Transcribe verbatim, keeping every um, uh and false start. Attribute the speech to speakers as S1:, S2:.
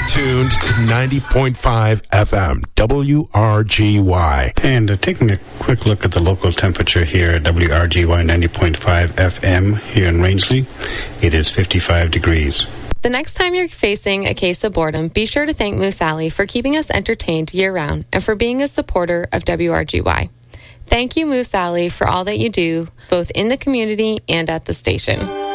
S1: tuned to ninety point five F M, W R G Y.
S2: And uh, taking a quick look at the local temperature here at W R G Y ninety point five F M here in Rangeley, it is fifty-five degrees.
S3: The next time you're facing a case of boredom, be sure to thank Moose Alley for keeping us entertained year-round and for being a supporter of W R G Y. Thank you, Moose Alley, for all that you do, both in the community and at the station.